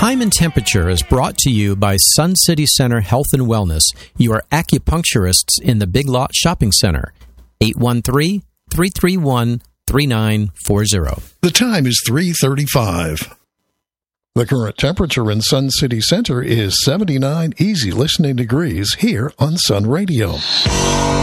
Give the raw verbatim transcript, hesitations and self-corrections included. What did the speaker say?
Time and Temperature is brought to you by Sun City Center Health and Wellness, your acupuncturists in the Big Lot Shopping Center. eight one three, three three one, three nine four zero. The time is three thirty-five. The current temperature in Sun City Center is seventy-nine easy listening degrees here on Sun Radio.